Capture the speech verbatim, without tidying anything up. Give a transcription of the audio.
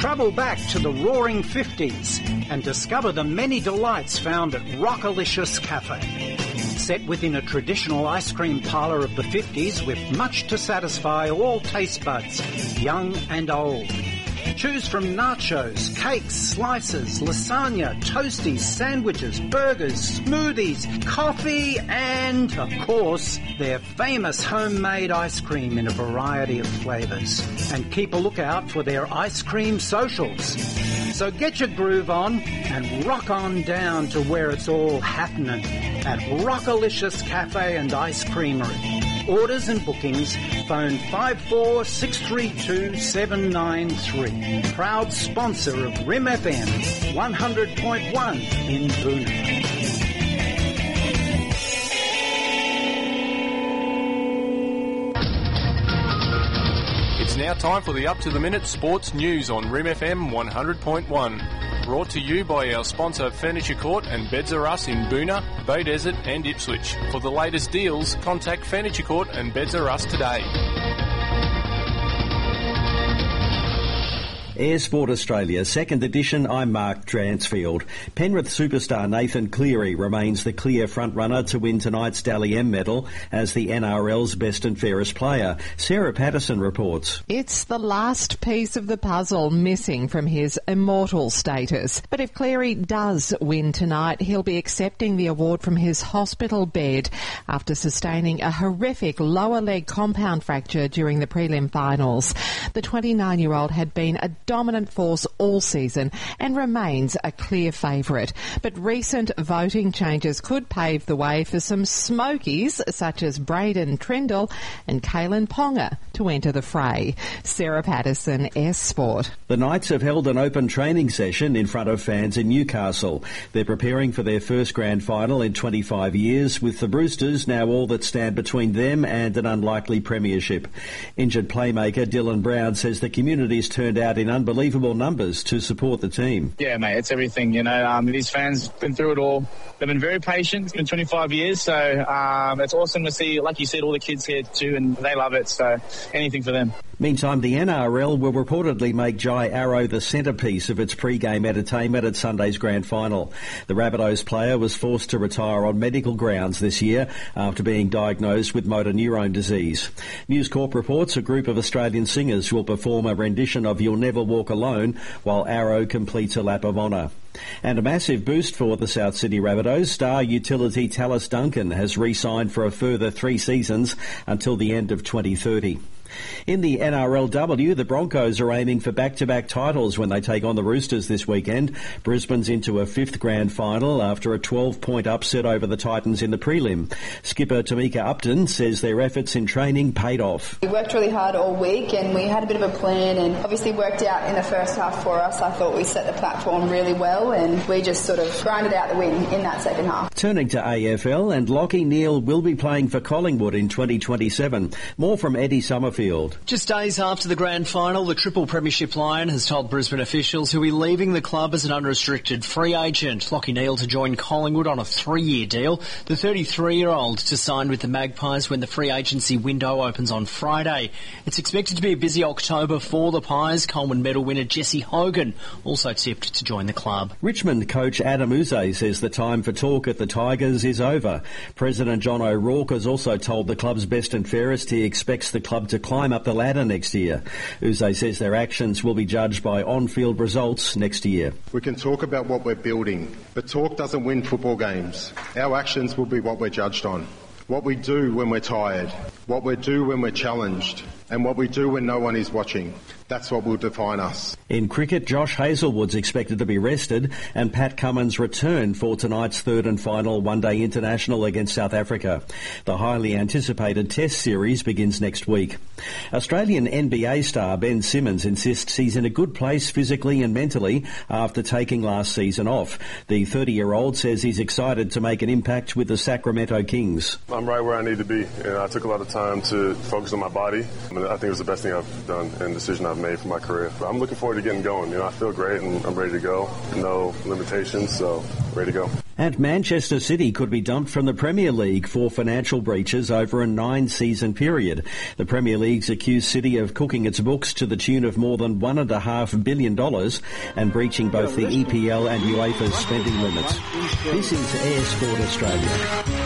Travel back to the roaring fifties and discover the many delights found at Rockalicious Cafe. Set within a traditional ice cream parlour of the fifties with much to satisfy all taste buds, young and old. Choose from nachos, cakes, slices, lasagna, toasties, sandwiches, burgers, smoothies, coffee and, of course, their famous homemade ice cream in a variety of flavours. And keep a lookout for their ice cream socials. So get your groove on and rock on down to where it's all happening at Rockalicious Cafe and Ice Creamery. Orders and bookings, phone five four six three two seven nine three. Proud sponsor of R I M F M one hundred point one in Boonah. It's now time for the up-to-the-minute sports news on R I M F M one hundred point one. Brought to you by our sponsor Furniture Court and Beds R Us in Boonah, Beaudesert and Ipswich. For the latest deals, contact Furniture Court and Beds R Us today. Air Sport Australia, second edition, I'm Mark Dransfield. Penrith superstar Nathan Cleary remains the clear front-runner to win tonight's Dally M medal as the N R L's best and fairest player. Sarah Patterson reports. It's the last piece of the puzzle missing from his immortal status. But if Cleary does win tonight, he'll be accepting the award from his hospital bed after sustaining a horrific lower leg compound fracture during the prelim finals. The twenty-nine-year-old had been a dominant force all season and remains a clear favourite. But recent voting changes could pave the way for some smokies such as Braden Trindle and Kalen Ponga to enter the fray. Sarah Patterson, S Sport. The Knights have held an open training session in front of fans in Newcastle. They're preparing for their first grand final in twenty-five years, with the Roosters now all that stand between them and an unlikely premiership. Injured playmaker Dylan Brown says the community's turned out in unbelievable numbers to support the team. Yeah, mate, it's everything, you know. Um, these fans have been through it all. They've been very patient. It's been twenty-five years, so um, it's awesome to see, like you said, all the kids here too, and they love it, so anything for them. Meantime, the N R L will reportedly make Jai Arrow the centrepiece of its pre-game entertainment at Sunday's grand final. The Rabbitohs player was forced to retire on medical grounds this year after being diagnosed with motor neurone disease. News Corp reports a group of Australian singers will perform a rendition of You'll Never Walk Alone while Arrow completes a lap of honour. And a massive boost for the South Sydney Rabbitohs. Star utility Tallis Duncan has re-signed for a further three seasons until the end of twenty thirty. In the N R L W, the Broncos are aiming for back-to-back titles when they take on the Roosters this weekend. Brisbane's into a fifth grand final after a twelve-point upset over the Titans in the prelim. Skipper Tamika Upton says their efforts in training paid off. We worked really hard all week and we had a bit of a plan and obviously worked out in the first half for us. I thought we set the platform really well and we just sort of grinded out the win in that second half. Turning to A F L, and Lachie Neale will be playing for Collingwood in twenty twenty-seven. More from Eddie Summerfield. Just days after the grand final, the Triple Premiership Lion has told Brisbane officials he'll be leaving the club as an unrestricted free agent. Lachie Neale to join Collingwood on a three-year deal. The thirty-three-year-old to sign with the Magpies when the free agency window opens on Friday. It's expected to be a busy October for the Pies. Coleman medal winner Jesse Hogan also tipped to join the club. Richmond coach Adam Uze says the time for talk at the Tigers is over. President John O'Rourke has also told the club's best and fairest he expects the club to climb up the ladder next year. Uze says their actions will be judged by on-field results next year. We can talk about what we're building, but talk doesn't win football games. Our actions will be what we're judged on. What we do when we're tired, what we do when we're challenged, and what we do when no one is watching. That's what will define us. In cricket, Josh Hazlewood's expected to be rested and Pat Cummins returned for tonight's third and final one-day international against South Africa. The highly anticipated Test series begins next week. Australian N B A star Ben Simmons insists he's in a good place physically and mentally after taking last season off. The thirty-year-old says he's excited to make an impact with the Sacramento Kings. I'm right where I need to be. You know, I took a lot of time to focus on my body. I mean, I think it was the best thing I've done and decision I've made for my career. But I'm looking forward to getting going. You know, I feel great and I'm ready to go. No limitations, so ready to go. And Manchester City could be dumped from the Premier League for financial breaches over a nine-season period. The Premier League's accused City of cooking its books to the tune of more than one and a half billion dollars and breaching both the E P L and UEFA's spending limits. This is Air Sport Australia.